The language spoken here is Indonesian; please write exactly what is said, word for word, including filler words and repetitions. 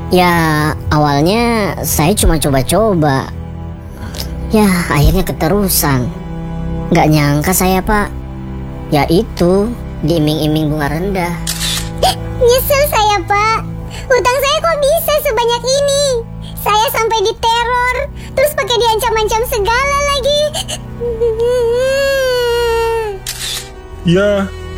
Ya awalnya saya cuma coba-coba. Ya akhirnya keterusan. Gak nyangka saya pak. Ya itu, diiming-iming bunga rendah. Nyesel saya pak. Hutang saya kok bisa sebanyak ini. Saya sampai diteror, terus pakai diancam-ancam segala lagi. Ya,